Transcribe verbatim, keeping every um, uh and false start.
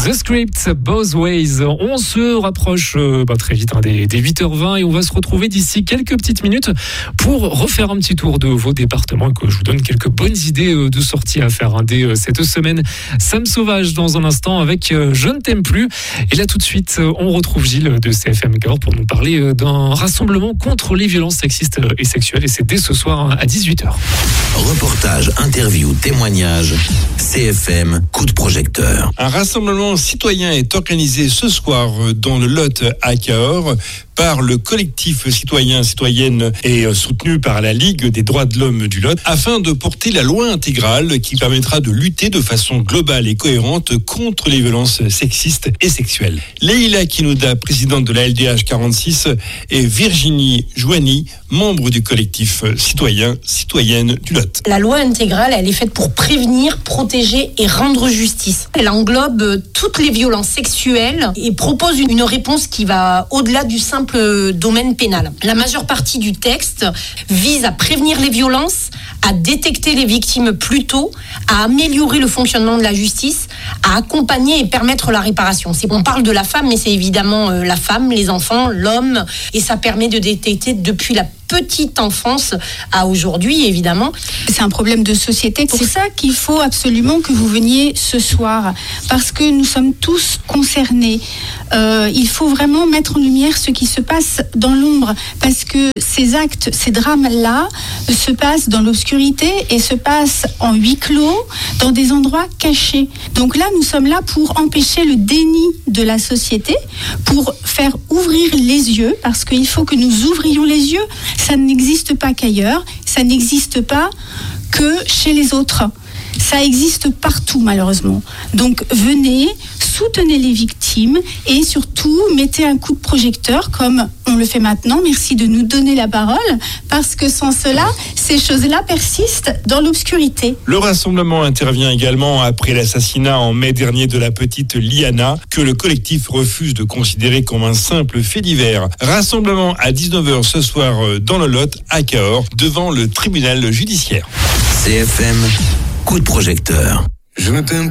The Script, Both Ways. On se rapproche euh, bah, très vite hein, des, des huit heures vingt et on va se retrouver d'ici quelques petites minutes pour refaire un petit tour de vos départements et que je vous donne quelques bonnes idées euh, de sorties à faire hein, dès euh, cette semaine. Sam Sauvage dans un instant avec euh, Je ne t'aime plus. Et là tout de suite, euh, on retrouve Gilles de C F M Cahors pour nous parler euh, d'un rassemblement contre les violences sexistes et sexuelles. Et c'est dès ce soir hein, à dix-huit heures. Reportage, interview, témoignage. C F M, coup de projecteur. Un rassemblement citoyen est organisé ce soir dans le Lot à Cahors par le collectif citoyen citoyenne et soutenu par la Ligue des droits de l'homme du Lot afin de porter la loi intégrale qui permettra de lutter de façon globale et cohérente contre les violences sexistes et sexuelles. Leïla Kinouda, présidente de la L D H quarante-six, et Virginie Joigny, membre du collectif citoyen citoyenne du Lot. La loi intégrale, elle est faite pour prévenir, protéger et rendre justice. Elle englobe toutes les violences sexuelles et propose une réponse qui va au-delà du simple domaine pénal. La majeure partie du texte vise à prévenir les violences, à détecter les victimes plus tôt, à améliorer le fonctionnement de la justice, à accompagner et permettre la réparation. C'est, on parle de la femme, mais c'est évidemment euh, la femme, les enfants, l'homme, et ça permet de détecter depuis la petite enfance à aujourd'hui, évidemment. C'est un problème de société. C'est ça qu'il faut absolument que vous veniez ce soir, parce que nous sommes tous concernés. Euh, il faut vraiment mettre en lumière ce qui se passe dans l'ombre, parce que ces actes, ces drames-là se passent dans l'obscurité et se passent en huis clos, dans des endroits cachés. Donc là, nous sommes là pour empêcher le déni de la société, pour faire ouvrir les yeux, parce qu'il faut que nous ouvrions les yeux. Ça n'existe pas qu'ailleurs, ça n'existe pas que chez les autres. Ça existe partout, malheureusement. Donc, venez, soutenez les victimes et surtout, mettez un coup de projecteur comme on le fait maintenant. Merci de nous donner la parole parce que sans cela, ces choses-là persistent dans l'obscurité. Le rassemblement intervient également après l'assassinat en mai dernier de la petite Liana, que le collectif refuse de considérer comme un simple fait divers. Rassemblement à dix-neuf heures ce soir dans le Lot, à Cahors, devant le tribunal judiciaire. C F M, coup de projecteur. Je ne t'aime